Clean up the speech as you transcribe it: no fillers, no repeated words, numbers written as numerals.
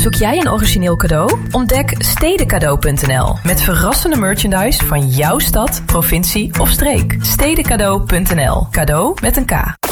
Zoek jij een origineel cadeau? Ontdek stedencadeau.nl met verrassende merchandise van jouw stad, provincie of streek. Stedencadeau.nl. Cadeau met een K.